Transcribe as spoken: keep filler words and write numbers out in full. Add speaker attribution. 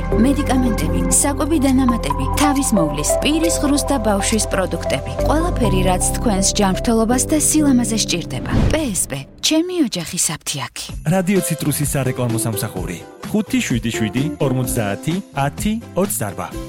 Speaker 1: მედიკამენტები, საკვები დანამატები, თავის მოვლის, პირის ღრუს და ბავშვის პროდუქტები. ყველაფერი, რაც თქვენს ჯანმრთელობას და სილამაზეს სჭირდება. პე ეს პე, ჩემი ოჯახის აფთიაქი.
Speaker 2: რადიო ციტრუსის სარეკლამო სამსახური. ხუთი შვიდი შვიდი ორმოცდაათი ათი ოცდაარბა.